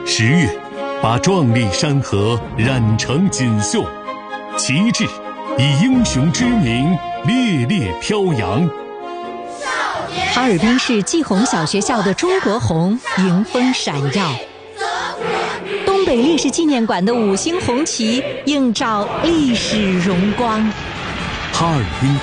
10月，把壮丽山河染成锦绣，旗帜以英雄之名烈烈飘扬。 哈尔滨市季红小学校的中国红迎风闪耀，东北烈士纪念馆的5星红旗映照历史荣光。 哈尔滨